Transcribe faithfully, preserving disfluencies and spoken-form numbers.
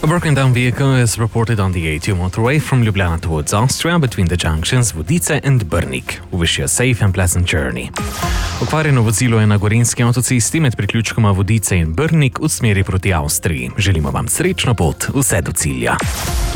broken down vehicle is reported on the A two motorway from Ljubljana towards Austria between the junctions Vodice and Brnik. We wish you a safe and pleasant journey. Okvarjeno vozilo je na gorenjski avtocesti med priključkoma Vodice in Brnik v smeri proti Avstriji. Želimo vam srečno pot vse do cilja.